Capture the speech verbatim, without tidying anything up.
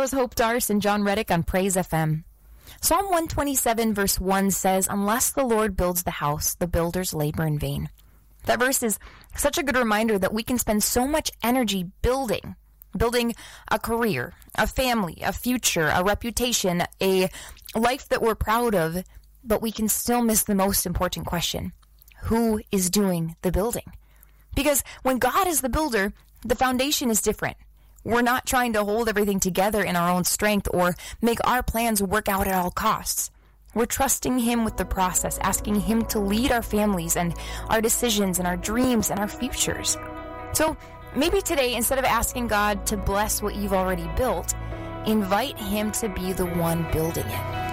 is Hope Darce and John Reddick on Praise F M. Psalm one twenty-seven verse one says, "Unless the Lord builds the house, the builders labor in vain." That verse is such a good reminder that we can spend so much energy building, building a career, a family, a future, a reputation, a life that we're proud of, but we can still miss the most important question. Who is doing the building? Because when God is the builder, the foundation is different. We're not trying to hold everything together in our own strength or make our plans work out at all costs. We're trusting Him with the process, asking Him to lead our families and our decisions and our dreams and our futures. So maybe today, instead of asking God to bless what you've already built, invite Him to be the one building it.